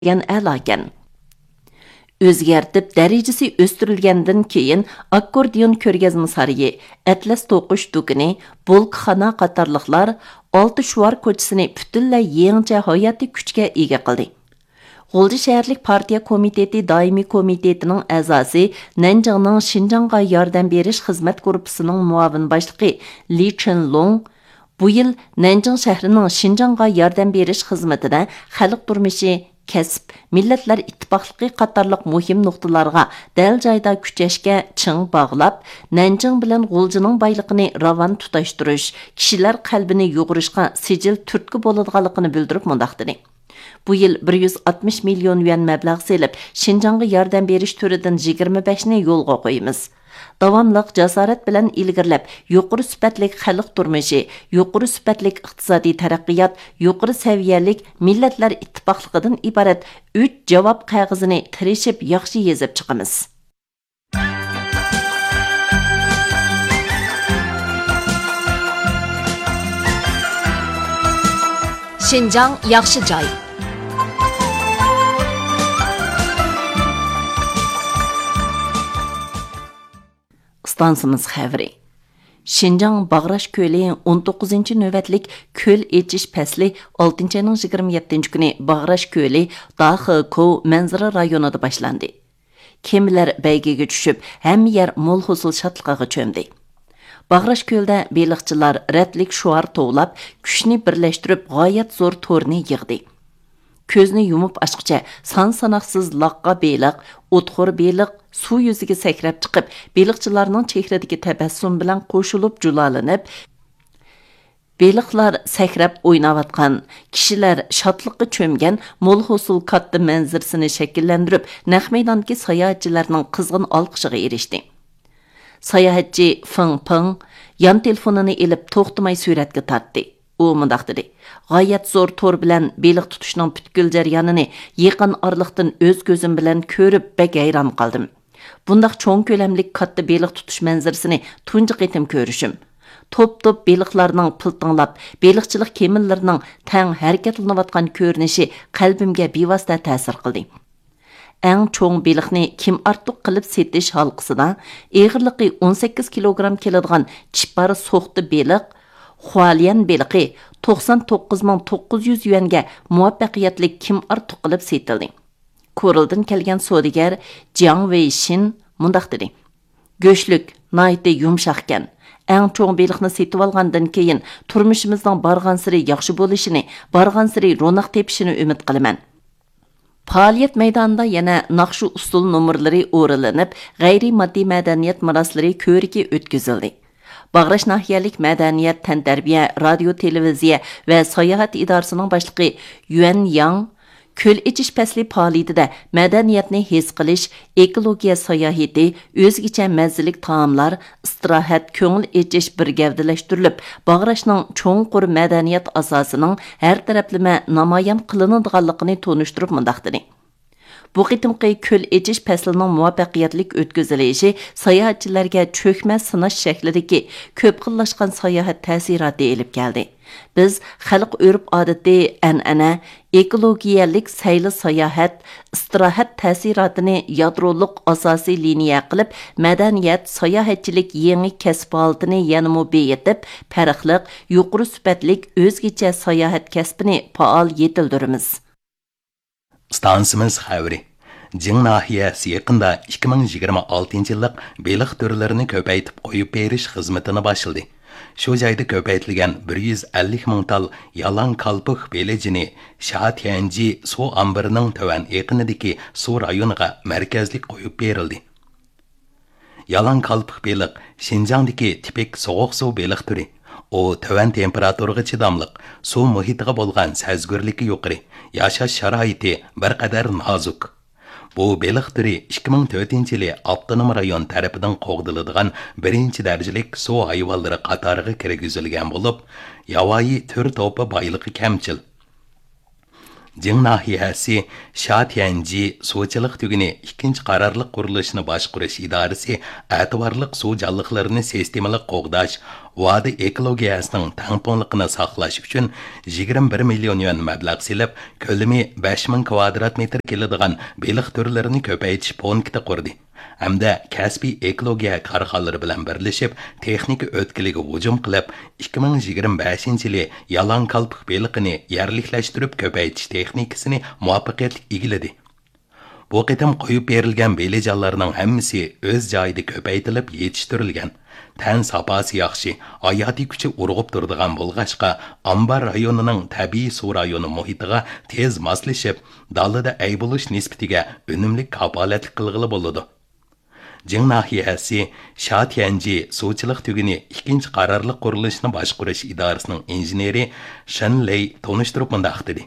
degan a'lokan. O'zgartib darajasi o'stirilgandan keyin akkordeon ko'rgazma sarayi, atlas to'qish do'koni, bolkxona qatorliqlar 6 Shuvar ko'chasini butunlay yangicha hayotiy kuchga ega qildi. G'ulji shaharlik partiya komiteti doimiy komitetining a'zosi, Nanjingning Xinjiangga yordam berish xizmat guruhining muavin boshlig'i Li Chenlong bu yil Nanjing shahrining Xinjiangga yordam berish xizmatida xalq turmushi, kasb, millatlar ittifoqligi qatorliq muhim nuqtalarga dal joyda kuchashga ching bog'lab, Nanjing bilan G'uljining boyligini ravon tutashtirish, kishilar qalbini yo'g'irishga sijil turtki bo'ladiganligini bildirib mundaq dedi. Bu yil 160 million yuan mablag' selib, Xinjiangga yordam berish turidan 25 ni yo'lga qo'yamiz. Davamlıq jasorat bilan ilgirlab, yuqori sifatlik xalq turmushi, yuqori sifatlik iqtisodiy taraqqiyot, yuqori saviyalik millatlar ittifoqligidan iborat 3 javob qog'ozini tirishib yaxshi yezib chiqamiz. Xinjiang yaxshi joy. Stansımız xəvri. Xinjiang Bağraş Kölü 19-cı növbətlik köl eçiş fəsli 6-cı ayının 27-ci günü Bağraş Kölü Daxı Kov mənzara rayonunda başlandı. Kemiler bəygəyə düşüb, həm yer mol husul şatlıqağa çömdü. Bağraş Köldə beliqçılar rətlik şuar toğlab, күшni birləşdirib g'oyat zo'r torni yığdı. Көзні yumup açqıca san-sanaqsız laqqa beliq, o'txo'r beliq suv yuziga sakrab chiqib, beliqchilarning chehradagi tabassum bilan qo'shilib julalanib, beliqlar sakrab o'ynayotgan, kishilar shodliqqa cho'mgan mo'l hosul katta manzarasini shakllantirib, naq maydondagi sayohatchilarning qizg'in olqishiga erishdi. Sayohatchi Feng Peng yan telefonini elib to'xtamay suratga tortdi. U mundaq dedi: "G'oyat zo'r tor bilan beliq tutishning butkul jarayonini yaqin orliqdan o'z ko'zim bilan ko'rib bek hayron qoldim. Bundaq cho'ng ko'lamlik katta beliq tutish manzarasini tunji qitim ko'rishim. Top-top beliqlarning piltinglab, beliqchilik kemillarining tang harakatlanayotgan ko'rinishi qalbimga bevosita ta'sir qildi. Eng cho'ng beliqni kim ortiq qilib setish halqisida eg'irligi 18 kilogramm keladigan chipari so'xti beliq Hualian beliqi 99.900 yuanga muvaffaqiyatli kim ortiq qilib setildi. Koruldan kelgan savdogar Jiang Weishin mundaq dedi: "Go'shlik naytda yumshoqkan. Eng cho'ng beliqni setib olgandan keyin turmushimizning barg'ansiri yaxshi bo'lishini, barg'ansiri ro'naq tepishini umid qilaman." Faoliyat maydonida yana naqshu usul nomerlari o'rinlanib, g'ayriy moddiy madaniyat maroslari ko'rigi o'tkazildi. Bağraş nahiyalik madaniyat, tantarbiya, radio, televiziya va sayohat idorasining boshlig'i Yuan Yang köl echish fasli faoliyatida madaniyatni his qilish, ekologiya sayohati, o'zgacha mazzilik taomlar, istirohat, ko'ngil echish bir gavdalashtirilib, Bağraşning cho'nqur madaniyat asosining har taraflama namoyon qilinadiganligini tonishtirib mundaq dedi: Bu qitimqi köl echish faslining muvaffaqiyatli o'tkazilishi sayohatchilarga cho'kma sinash shaklidagi ko'p xillashgan sayohat ta'siroti elib keldi. Biz xalq urf-odati, an'ana, ekologiyalik sayli sayohat, istirohat ta'sirotini yadroliq asosiy liniya qilib, madaniyat, sayohatchilik yangi kasb holatini yanada beyitib, farqliq, yuqori sifatlik o'zgacha sayohat kasbini faol yetildiramiz. Stansımız xəvri. Jing nahiyasi yaqında 2026 yillik beliq turlarini ko'paytib qo'yib berish xizmatini boshladi. Shu joyda ko'paytirilgan 150 ming tal yalan kalpıq belejini Shatianji suv ombirining tovan yaqinidagi suv rayoniga markazlik qo'yib berildi. Yalan kalpıq beliq Xinjiangdagi tipik sovuq suv beliq turi. O tovan temperaturaga chidamliq, suv muhitiga bo'lgan sezgirligi yuqori, yashash sharoiti bir qadar nozuk. Bu beliq turi 2004-yili Avtonom rayon tarafidan qo'g'diladigan birinchi darajalik suv hayvonlari qatoriga kirgizilgan bo'lib, yavoyi tur to'pi boyligi kamchil. Jing nahiyasi Shatianji suvchilik tuguni ikkinchi qarorliq qurilishini boshqarish idorasi e'tiborliq suv jonliqlarini sistemalik qo'g'dash, vadi ekologiyasining tangponliqini saqlash uchun 21 million yuan mablag' selib, ko'lami 5000 kvadrat metr keladigan beliq turlarini ko'paytirish punkti qurdi. Hamda kasbiy ekologiya korxonalari bilan birlashib, texnika o'tkiliga hujum qilib, 2025-yili yalan qalpiq beliqini yerliklashtirib ko'paytirish texnikasini muvaffaqiyatli egiladi. Bu qitim qo'yib berilgan belijonlarning hammasi o'z joyida ko'paytirilib yetishtirilgan. Tan sapasi yaxshi, hayoti kuchi urg'ib turadigan bo'lg'achqa, Ambar rayonining tabiiy suv rayoni muhitiga tez moslashib, dalada ay bo'lish nisbatiga unumli kafolatlik qilg'ili bo'ladi. Jing nahiyasi Shatianji suvchilik tuguni 2-chi qarorli qurilishni boshqarish idorasining injeneri Shen Lei tonishtirib mundaq dedi.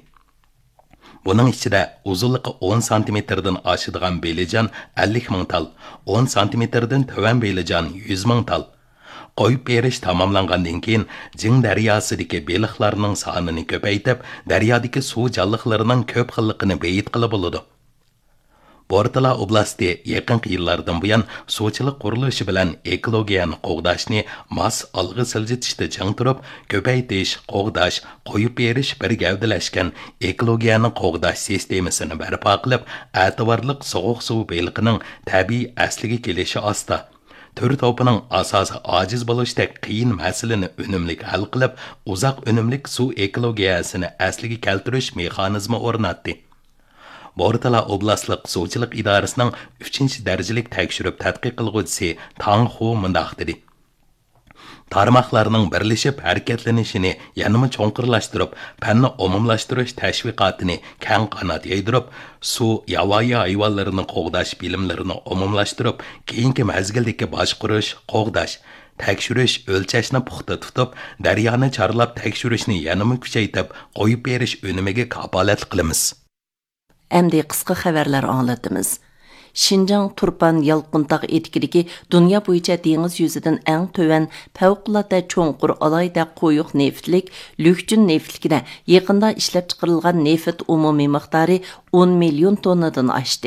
Bunun içinde uzunluğu 10 santimetreden aşıdığan beylican 50 ming tal, 10 santimetreden töven beylican 100 ming tal. Qo'yib berish tamamlangandan keyin Jing daryosidagi beliqlarning sonini ko'paytib, daryodagi suv jonliqlarining ko'p xilligini bayit qilib bo'ladi. Bortala oblasti yaqinqi yillardan buyon suvchilik qurilishi bilan ekologiyani qo'g'dashni mas olg'i siljitishda chang turib, ko'paytirish, qo'g'dash, qo'yib berish bir gavdalashgan ekologiyani qo'g'dash sistemasini barpo qilib, e'tiborli sovuq suv beliqining tabiiy asliga kelishi osta. Tür topining asosi ojiz bo'lishdek qiyin masalani unumli hal qilib, uzoq unumli suv ekologiyasini asliga keltirish mexanizmi o'rnatdi. Bortala oblastlik suvchilik idorasining 3-darajalik tekshirib tadqiq qilguvchisi Tang Hu mundaq dedi. Tarmoqlarning birlashib harakatlanishini yanama cho'nqirlashtirib, fanni umumlashtirish tashviqotini keng qanot yaydirib, suv yovvoyi hayvonlarini qo'g'dash bilimlarini umumlashtirib, keyingi mazgildagi boshqarish, qo'g'dash, tekshirish, o'lchashni puxta tutib, daryoni chorlab tekshirishni yanama kuchaytirib, qo'yib berish unumiga kafolat qilamiz. Әмді қысқы xəbərlər anlatımız. Şinjan Turpan Yalqıntaq etkidiki dünya boyunca deniz yüzüdən ən tövən fəvqəladə çoğunqur alayda qoyuq neftlik, lükcün neftlikdə yaxında işləp çıxırılğan neft umumi miqdarı 10 milyon tonnadan aşdı.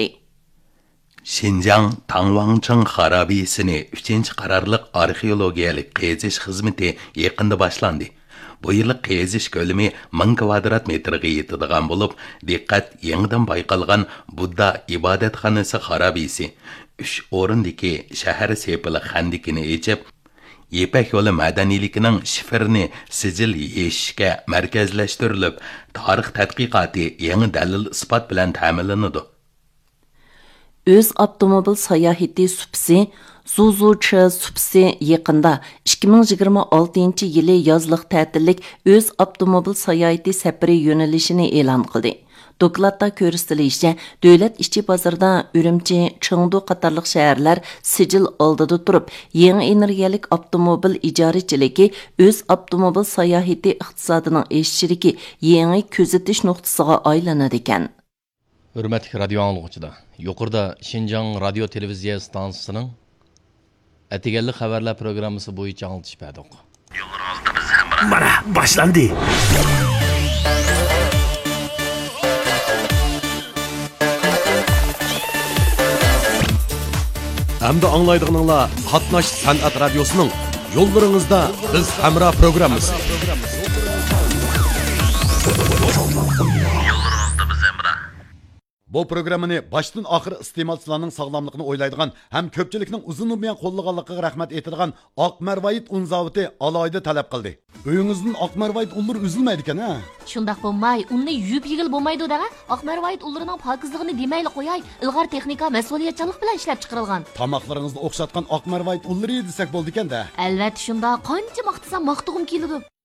Şinjan Tangwangcheng xarabisini 3-chi qarorliq arxeologiyalik qazish xizmati yaqında başlandı. Bu yıllık qazish ko'lami 1000 kvadrat metrga yetadigan bo'lib, diqqat yangidan bayqalgan Budda ibodatxonasi xarabisi 3 o'rindagi shahar sepili xandikini echib, Yepak yo'li madaniyligining shifrini sijil yeyishga markazlashtirilib, tarix tadqiqoti yangi dalil isbot bilan ta'minlanadi. Öz avtomobil sayohati supsi Zuzuchi supsi yaqında 2026 yili yozliq ta'tillik öz avtomobil sayohati safari yo'nalishini e'lon qildi. Dokladda ko'rsatilishicha, davlat ishchi bozorida Urumchi, Chengdu qatorliq shaharlar sijil oldida turib, yangi energiyalik avtomobil ijaraçiligi öz avtomobil sayohati iqtisodining o'sishidagi yangi kuzatish nuqtasiga aylanadi ekan. Hürmetli radyo anlıqçıda, yuqorida Şinjan radio televiziya stansiyasining Etigelli xabarlar programmasi bo'yicha anglitish berdik. Mana boshlandi. Hamda anglaydiganinglar Qatnash san'at radiosining yo'llaringizda biz hamra programmasi. Bu programmani başdan axir iste'molchilarning sog'lomligini o'ylaydigan ham ko'pchilikning uzun umr bilan qo'llaganligiga rahmat aytadigan Oqmarvoyit un zavodi alohida talab qildi. Uyingizdan Oqmarvoyit unlar uzilmaydi ekan, ha? Shundaq bo'lmay, unni yuyib yig'il bo'lmaydi da. Oqmarvoyit unlarining pokizligini demayli qo'yay, ilg'or texnika mas'uliyatchanlik bilan ishlab chiqarilgan. Tamoqlaringizni o'xshatgan Oqmarvoyit unlari desak bo'ldi ekan-da. Albatta shunda qancha maqtasam maqtug'im keladi.